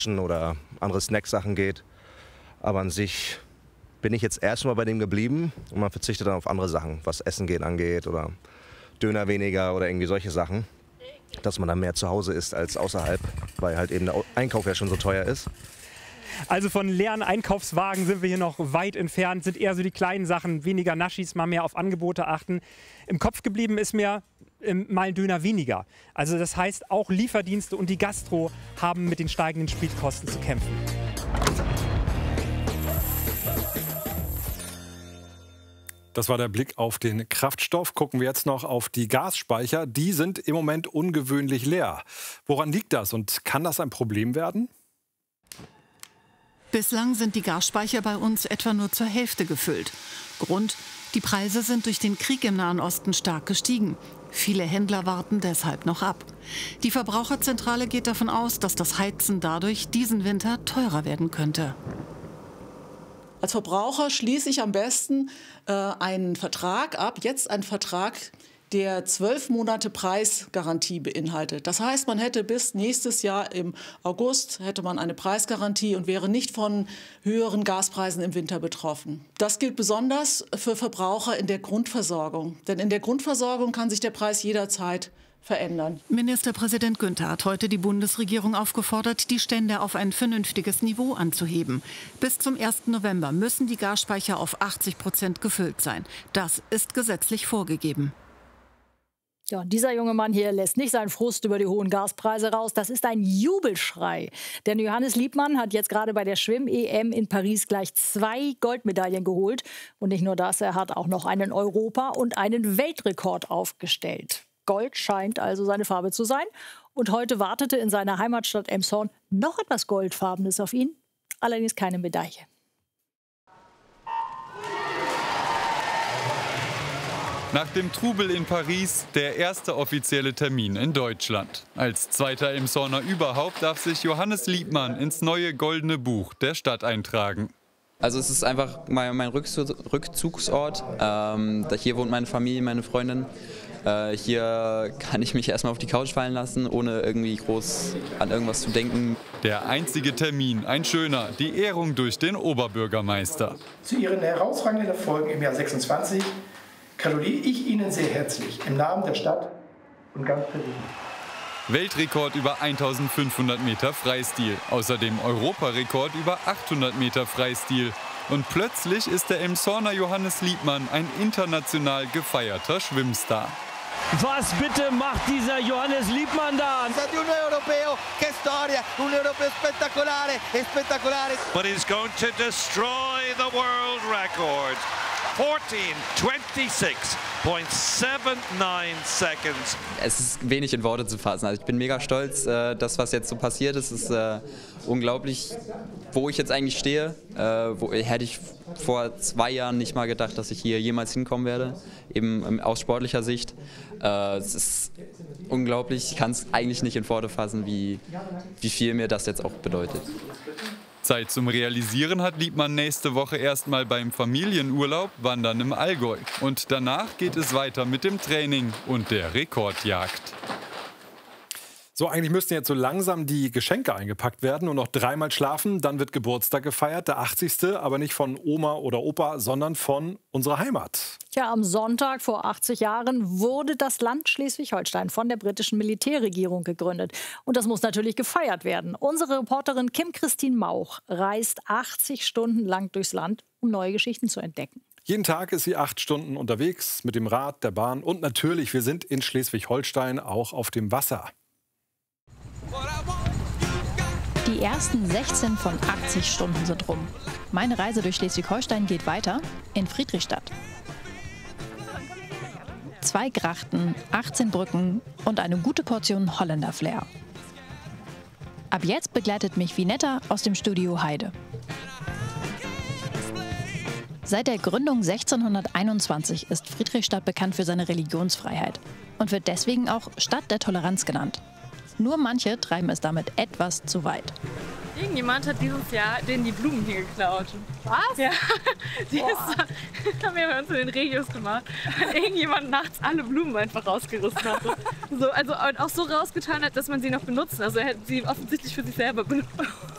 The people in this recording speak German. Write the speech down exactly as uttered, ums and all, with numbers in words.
oder andere Snacksachen geht. Aber an sich bin ich jetzt erstmal bei dem geblieben und man verzichtet dann auf andere Sachen, was Essen gehen angeht oder Döner weniger oder irgendwie solche Sachen. Dass man dann mehr zu Hause isst als außerhalb, weil halt eben der Einkauf ja schon so teuer ist. Also von leeren Einkaufswagen sind wir hier noch weit entfernt, sind eher so die kleinen Sachen, weniger Naschis, mal mehr auf Angebote achten. Im Kopf geblieben ist mir ähm, mal ein Döner weniger. Also das heißt, auch Lieferdienste und die Gastro haben mit den steigenden Spritkosten zu kämpfen. Das war der Blick auf den Kraftstoff. Gucken wir jetzt noch auf die Gasspeicher. Die sind im Moment ungewöhnlich leer. Woran liegt das und kann das ein Problem werden? Bislang sind die Gasspeicher bei uns etwa nur zur Hälfte gefüllt. Grund: die Preise sind durch den Krieg im Nahen Osten stark gestiegen. Viele Händler warten deshalb noch ab. Die Verbraucherzentrale geht davon aus, dass das Heizen dadurch diesen Winter teurer werden könnte. Als Verbraucher schließe ich am besten äh, einen Vertrag ab, jetzt einen Vertrag, der zwölf Monate Preisgarantie beinhaltet. Das heißt, man hätte bis nächstes Jahr im August hätte man eine Preisgarantie und wäre nicht von höheren Gaspreisen im Winter betroffen. Das gilt besonders für Verbraucher in der Grundversorgung. Denn in der Grundversorgung kann sich der Preis jederzeit verändern. Ministerpräsident Günther hat heute die Bundesregierung aufgefordert, die Stände auf ein vernünftiges Niveau anzuheben. Bis zum ersten November müssen die Gasspeicher auf achtzig Prozent gefüllt sein. Das ist gesetzlich vorgegeben. Ja, und dieser junge Mann hier lässt nicht seinen Frust über die hohen Gaspreise raus. Das ist ein Jubelschrei. Denn Johannes Liebmann hat jetzt gerade bei der Schwimm-E M in Paris gleich zwei Goldmedaillen geholt. Und nicht nur das, er hat auch noch einen Europa- und einen Weltrekord aufgestellt. Gold scheint also seine Farbe zu sein. Und heute wartete in seiner Heimatstadt Elmshorn noch etwas Goldfarbenes auf ihn. Allerdings keine Medaille. Nach dem Trubel in Paris der erste offizielle Termin in Deutschland. Als zweiter Elmshorner überhaupt darf sich Johannes Liebmann ins neue Goldene Buch der Stadt eintragen. Also es ist einfach mein, mein Rückzugsort. Ähm, hier wohnt meine Familie, meine Freundin. Äh, hier kann ich mich erstmal auf die Couch fallen lassen, ohne irgendwie groß an irgendwas zu denken. Der einzige Termin, ein schöner, die Ehrung durch den Oberbürgermeister. Zu Ihren herausragenden Erfolgen im Jahr sechsundzwanzig gratuliere ich Ihnen sehr herzlich im Namen der Stadt und ganz persönlich. Weltrekord über eintausendfünfhundert Meter Freistil, außerdem Europarekord über achthundert Meter Freistil. Und plötzlich ist der Elmshorner Johannes Liebmann ein international gefeierter Schwimmstar. Was bitte macht dieser Johannes Liebmann da? Un europeo, che storia, un europeo spettacolare, spettacolare. But he's going to destroy the world record. fourteen twenty-six point seven nine seconds. Es ist wenig in Worte zu fassen. Also ich bin mega stolz, äh, das, was jetzt so passiert ist. Es ist äh, unglaublich, wo ich jetzt eigentlich stehe. Äh, wo, hätte ich vor zwei Jahren nicht mal gedacht, dass ich hier jemals hinkommen werde, eben ähm, aus sportlicher Sicht. Äh, es ist unglaublich, ich kann es eigentlich nicht in Worte fassen, wie, wie viel mir das jetzt auch bedeutet. Zeit zum Realisieren hat Liebmann nächste Woche erstmal beim Familienurlaub Wandern im Allgäu. Und danach geht es weiter mit dem Training und der Rekordjagd. So, eigentlich müssten jetzt so langsam die Geschenke eingepackt werden und noch dreimal schlafen. Dann wird Geburtstag gefeiert, der achtzigste Aber nicht von Oma oder Opa, sondern von unserer Heimat. Tja, am Sonntag vor achtzig Jahren wurde das Land Schleswig-Holstein von der britischen Militärregierung gegründet. Und das muss natürlich gefeiert werden. Unsere Reporterin Kim-Christine Mauch reist achtzig Stunden lang durchs Land, um neue Geschichten zu entdecken. Jeden Tag ist sie acht Stunden unterwegs mit dem Rad, der Bahn und natürlich, wir sind in Schleswig-Holstein auch auf dem Wasser. Die ersten sechzehn von achtzig Stunden sind rum. Meine Reise durch Schleswig-Holstein geht weiter in Friedrichstadt. Zwei Grachten, achtzehn Brücken und eine gute Portion Holländer-Flair. Ab jetzt begleitet mich Vinetta aus dem Studio Heide. Seit der Gründung sechzehnhunderteinundzwanzig ist Friedrichstadt bekannt für seine Religionsfreiheit und wird deswegen auch Stadt der Toleranz genannt. Nur manche treiben es damit etwas zu weit. Irgendjemand hat dieses Jahr denen die Blumen hier geklaut. Was? Ja, die ist, haben wir bei uns in den Regios gemacht. Weil irgendjemand nachts alle Blumen einfach rausgerissen hat. So, also auch so rausgetan hat, dass man sie noch benutzt. Also er hat sie offensichtlich für sich selber benutzt.